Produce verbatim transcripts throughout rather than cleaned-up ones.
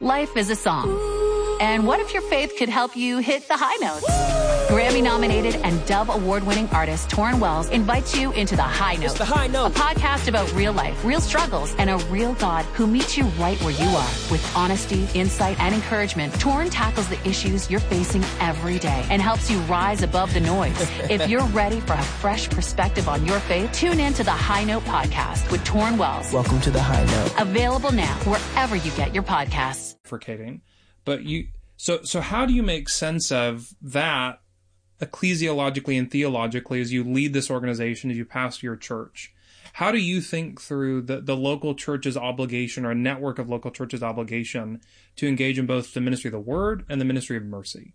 Life is a song. And what if your faith could help you hit the high notes? Grammy-nominated and Dove Award-winning artist Torrin Wells invites you into The High Note. It's The High Note. A podcast about real life, real struggles, and a real God who meets you right where you are. With honesty, insight, and encouragement, Torrin tackles the issues you're facing every day and helps you rise above the noise. If you're ready for a fresh perspective on your faith, tune in to The High Note podcast with Torrin Wells. Welcome to The High Note. Available now wherever you get your podcasts. But you, so so how do you make sense of that ecclesiologically and theologically as you lead this organization, as you pastor your church? How do you think through the, the local church's obligation, or a network of local churches' obligation, to engage in both the ministry of the word and the ministry of mercy?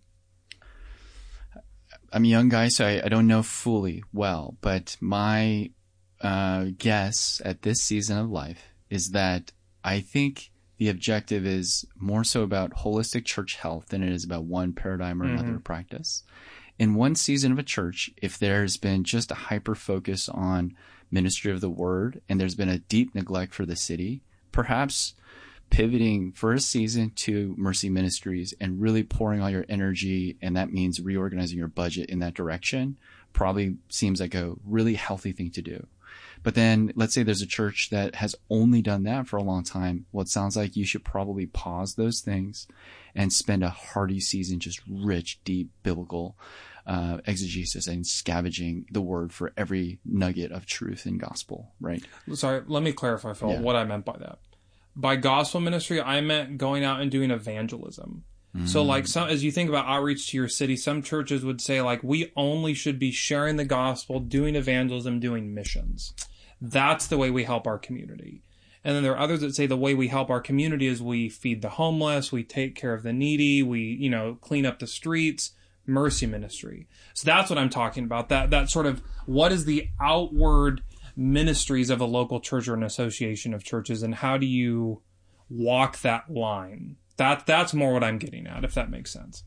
I'm a young guy, so I, I don't know fully well, but my uh, guess at this season of life is that I think the objective is more so about holistic church health than it is about one paradigm or mm-hmm. another practice. In one season of a church, if there's been just a hyper focus on ministry of the word and there's been a deep neglect for the city, perhaps pivoting for a season to mercy ministries and really pouring all your energy, and that means reorganizing your budget in that direction, probably seems like a really healthy thing to do. But then let's say there's a church that has only done that for a long time. Well, it sounds like you should probably pause those things and spend a hearty season just rich, deep biblical uh, exegesis and scavenging the word for every nugget of truth and gospel, right? Sorry, let me clarify, Phil, yeah. what I meant by that. By gospel ministry, I meant going out and doing evangelism. Mm. So like some, as you think about outreach to your city, some churches would say like, we only should be sharing the gospel, doing evangelism, doing missions. That's the way we help our community. And then there are others that say the way we help our community is we feed the homeless, we take care of the needy, we, you know, clean up the streets, mercy ministry. So that's what I'm talking about. That, that sort of, what is the outward ministries of a local church or an association of churches, and how do you walk that line? That that's more what I'm getting at, if that makes sense.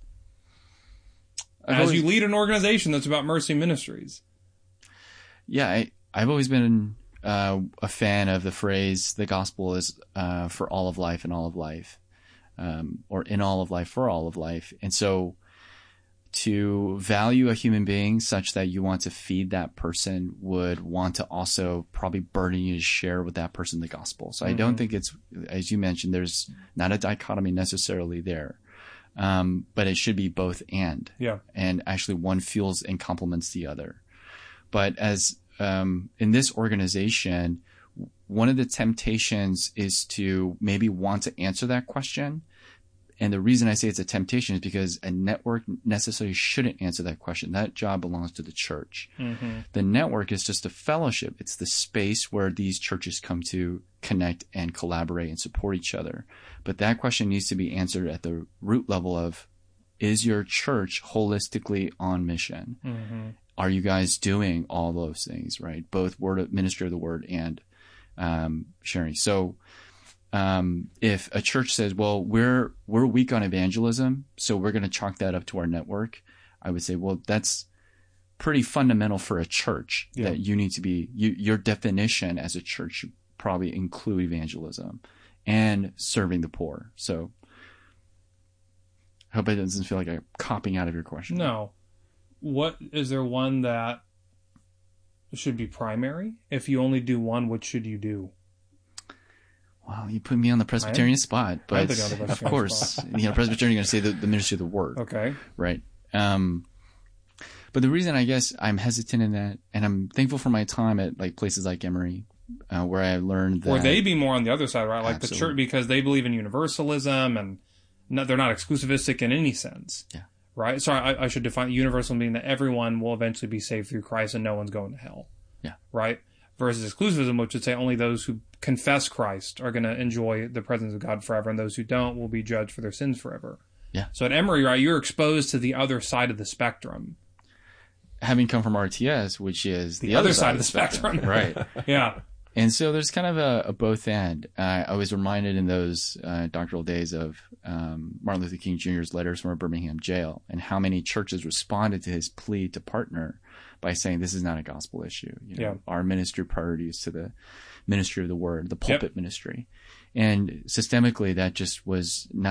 I've As always, you lead an organization that's about mercy ministries. Yeah, I, I've always been uh, a fan of the phrase, the gospel is uh, for all of life and all of life, um, or in all of life for all of life. And so to value a human being such that you want to feed that person would want to also probably burden you to share with that person the gospel. So mm-hmm. I don't think it's, as you mentioned, there's not a dichotomy necessarily there. Um, but it should be both and. Yeah. And actually one fuels and complements the other. But as um, in this organization, one of the temptations is to maybe want to answer that question. And the reason I say it's a temptation is because a network necessarily shouldn't answer that question. That job belongs to the church. Mm-hmm. The network is just a fellowship. It's the space where these churches come to connect and collaborate and support each other. But that question needs to be answered at the root level of, is your church holistically on mission? Mm-hmm. Are you guys doing all those things, right? Both word of, ministry of the word and um, sharing. So Um, if a church says, well, we're, we're weak on evangelism, so we're going to chalk that up to our network, I would say, well, that's pretty fundamental for a church. Yeah. That you need to be, you, your definition as a church should probably include evangelism and serving the poor. So I hope it doesn't feel like I'm copying out of your question. No. What, is there one that should be primary? If you only do one, what should you do? Well, you put me on the Presbyterian spot, but of course, you know, Presbyterian, you're going to say the, the ministry of the word. Okay. Right. Um, but the reason I guess I'm hesitant in that, and I'm thankful for my time at like places like Emory, uh, where I learned that. Or they be more on the other side, right? Like absolutely. The church, because they believe in universalism and not, they're not exclusivistic in any sense. Yeah. Right. Sorry, I, I should define universal meaning that everyone will eventually be saved through Christ and no one's going to hell. Yeah. Right. Versus exclusivism, which would say only those who confess Christ are going to enjoy the presence of God forever, and those who don't will be judged for their sins forever. Yeah. So at Emory, right, you're exposed to the other side of the spectrum. Having come from R T S, which is the, the other, other side, side of the spectrum. spectrum. Right. Yeah. And so there's kind of a, a both and. Uh, I was reminded in those uh, doctoral days of um, Martin Luther King Junior's letters from a Birmingham jail, and how many churches responded to his plea to partner by saying this is not a gospel issue. You know, yeah. Our ministry priority is to the ministry of the word, the pulpit yep. ministry. And systemically, that just was not